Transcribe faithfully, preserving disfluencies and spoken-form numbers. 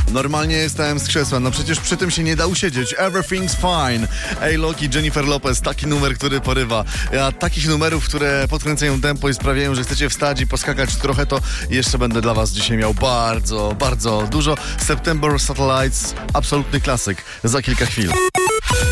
Normalnie stałem z krzesła, no przecież przy tym się nie da usiedzieć. Everything's fine. A-Lock i Jennifer Lopez, taki numer, który porywa. A takich numerów, które podkręcają tempo i sprawiają, że chcecie wstać i poskakać trochę, to jeszcze będę dla was dzisiaj miał bardzo, bardzo dużo. September Satellites, absolutny klasyk za kilka chwil.